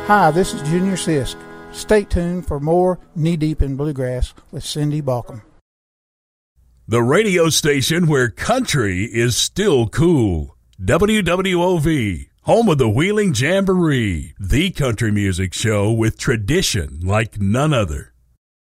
Hi, this is Junior Sisk. Stay tuned for more Knee Deep in Bluegrass with Cindy Balcom. The radio station where country is still cool. WWOV, home of the Wheeling Jamboree, the country music show with tradition like none other.